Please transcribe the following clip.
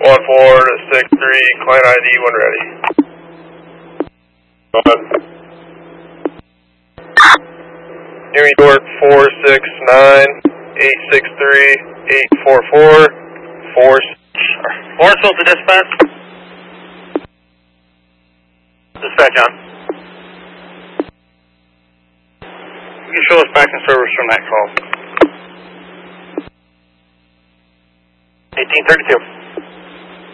1-4 to 6-3, client ID when ready. Go ahead. New York 469-863-844, 4 to dispatch. Dispatch on. You can show us back in service from that call. 1832.